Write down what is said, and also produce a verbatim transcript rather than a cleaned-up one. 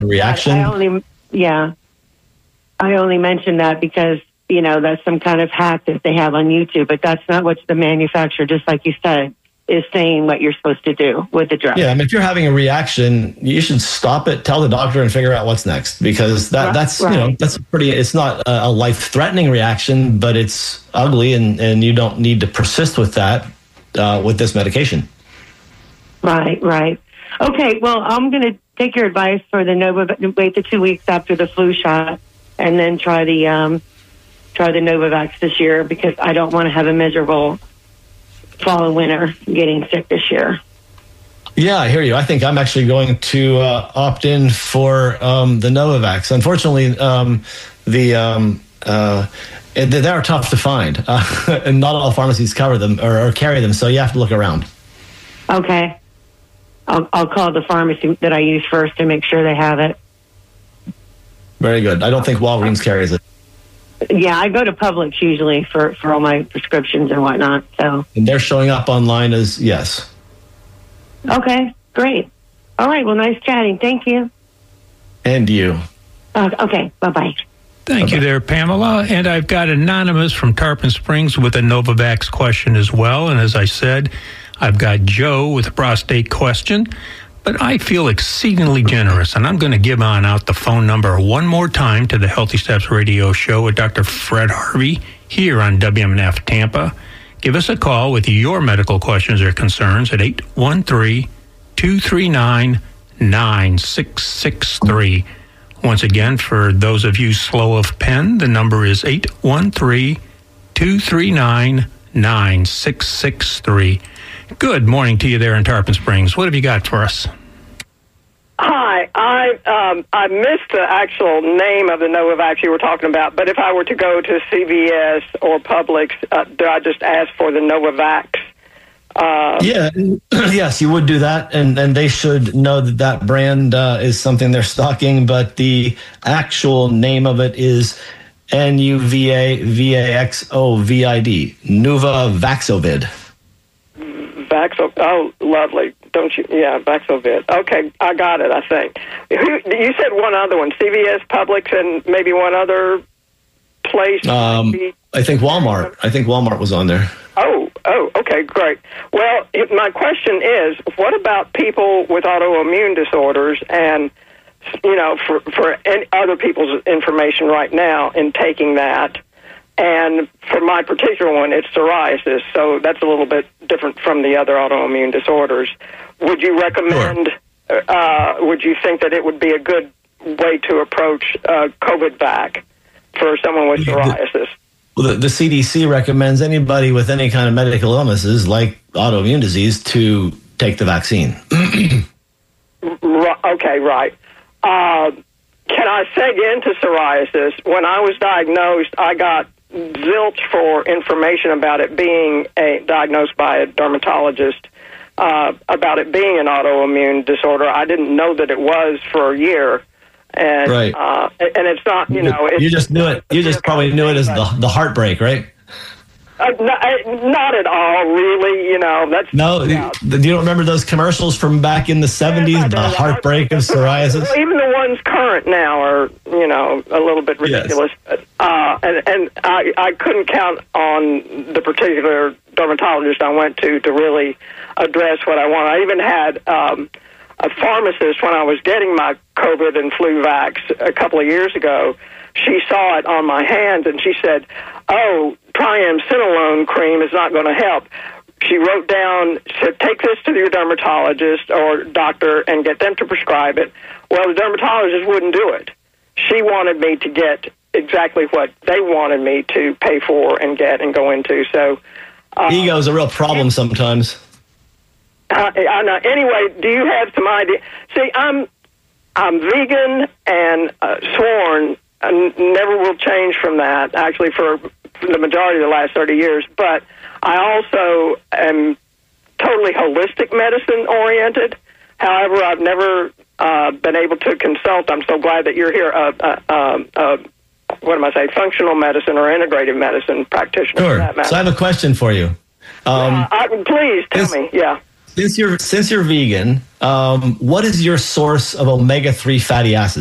reaction. I only, yeah, I only mentioned that because, you know, that's some kind of hack that they have on YouTube, but that's not what the manufacturer, just like you said, is saying what you're supposed to do with the drug. Yeah, I mean, if you're having a reaction, you should stop it, tell the doctor, and figure out what's next, because that Right, that's right. you know that's pretty. It's not a, a life-threatening reaction, but it's ugly, and and you don't need to persist with that uh, with this medication. Right, right. Okay, well, I'm going to take your advice for the Nova. Wait the two weeks after the flu shot, and then try the um, try the Novavax this year, because I don't want to have a miserable fall and winter getting sick this year. Yeah, I hear you. I think I'm actually going to uh, opt in for um, the Novavax. Unfortunately, um, the um, uh, they they are tough to find, uh, and not all pharmacies cover them or, or carry them. So you have to look around. Okay, I'll, I'll call the pharmacy that I use first to make sure they have it. Very good. I don't think Walgreens carries it. Yeah, I go to Publix usually for, for all my prescriptions and whatnot. So, And they're showing up online as yes. Okay, great. All right, well, nice chatting. Thank you. And you. Uh, okay, bye-bye. Thank Okay. you there, Pamela. And I've got Anonymous from Tarpon Springs with a Novavax question as well. And as I said, I've got Joe with a prostate question. But I feel exceedingly generous, and I'm going to give on out the phone number one more time to the Healthy Steps Radio Show with Doctor Fred Harvey here on W M N F Tampa. Give us a call with your medical questions or concerns at eight one three, two three nine, nine six six three. Once again, for those of you slow of pen, the number is eight one three, two three nine, nine six six three. Good morning to you there in Tarpon Springs. What have you got for us? Hi, I um, I missed the actual name of the Novavax you were talking about, but if I were to go to C V S or Publix, uh, do I just ask for the Novavax? Uh, Yeah, yes, you would do that, and, and they should know that that brand uh, is something they're stocking, but the actual name of it is N U V A V A X O V I D, Nuvavaxovid. Vaxo, oh, lovely. Don't you? Yeah, Vaxovid. Okay, I got it, I think. Who, you said one other one, C V S, Publix, and maybe one other place? Um, I think Walmart. I think Walmart was on there. Oh, oh, okay, great. Well, if, my question is, what about people with autoimmune disorders and, you know, for, for any other people's information right now in taking that? And for my particular one, it's psoriasis, so that's a little bit different from the other autoimmune disorders. Would you recommend, sure. uh, would you think that it would be a good way to approach uh, COVID vac for someone with psoriasis? Well, the, the C D C recommends anybody with any kind of medical illnesses, like autoimmune disease, to take the vaccine. R- okay, right. Uh, can I seg into psoriasis? When I was diagnosed, I got zilch for information about it being a, diagnosed by a dermatologist, uh, about it being an autoimmune disorder. I didn't know that it was for a year. And, right. uh, and it's not, you know... It's, you just knew it. You just probably knew it as the, the heartbreak, right? Uh, not, not at all, really. You know, that's... No, yeah. you don't remember those commercials from back in the seventies, Yes, the heartbreak of psoriasis? Even the ones current now are, you know, a little bit ridiculous. Yes. Uh, and and I, I couldn't count on the particular dermatologist I went to to really address what I want. I even had um, a pharmacist when I was getting my COVID and flu vax a couple of years ago. She saw it on my hands, and she said, oh, triamcinolone cream is not going to help. She wrote down, said, take this to your dermatologist or doctor and get them to prescribe it. Well, the dermatologist wouldn't do it. She wanted me to get exactly what they wanted me to pay for and get and go into. So, uh, ego is a real problem sometimes. Uh, I know. Anyway, do you have some idea? See, I'm I'm vegan and uh, sworn. I never will change from that, actually, for the majority of the last thirty years. But I also am totally holistic medicine oriented. However, I've never uh, been able to consult. I'm so glad that you're here. Uh, uh, uh, uh, what am I saying? Functional medicine or integrative medicine practitioner. Sure. For that matter. So I have a question for you. Um, uh, I, please tell this, me. Yeah. since you're since you're vegan, um, what is your source of omega three fatty acids?